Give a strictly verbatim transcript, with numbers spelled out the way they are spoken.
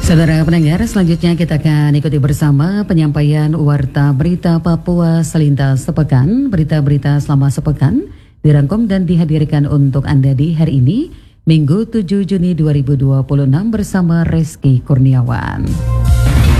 Saudara pendengar, selanjutnya kita akan ikuti bersama penyampaian Warta Berita Papua selintas sepekan. Berita-berita selama sepekan dirangkum dan dihadirkan untuk Anda di hari ini, Minggu tujuh Juni dua ribu dua puluh enam bersama Reski Kurniawan.